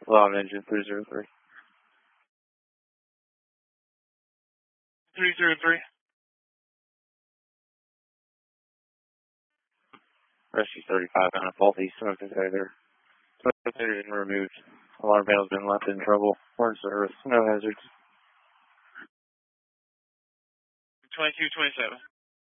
Loud engine 303. 303. Rescue 35 on a faulty smoke detector. Smoke detector been removed. Alarm panel's been left in trouble. We're in service. No hazards. 2227.